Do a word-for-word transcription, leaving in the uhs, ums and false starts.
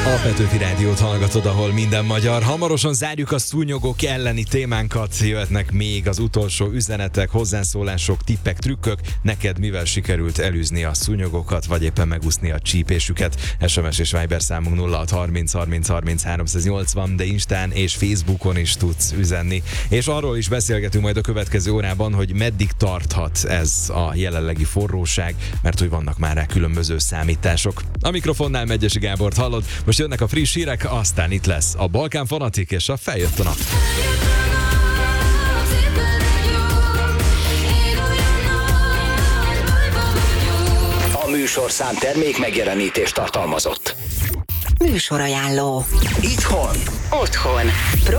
A Petőfi Rádiót hallgatod, ahol minden magyar. Hamarosan zárjuk a szúnyogok elleni témánkat. Jöhetnek még az utolsó üzenetek, hozzászólások, tippek, trükkök. Neked mivel sikerült elűzni a szúnyogokat, vagy éppen megúszni a csípésüket? es em es és Viber számunk nulla hat harminc harminc harminc háromszáznyolcvan, de Instán és Facebookon is tudsz üzenni. És arról is beszélgetünk majd a következő órában, hogy meddig tarthat ez a jelenlegi forróság, mert hogy vannak már rá különböző számítások. A mikrofonnál Megyesi Gábort hallod, most jönnek a friss hírek, aztán itt lesz a Balkán Fanatik és a Feljött a nap. A műsorszám termék megjelenítést tartalmazott. Műsorajánló. Itthon. Otthon.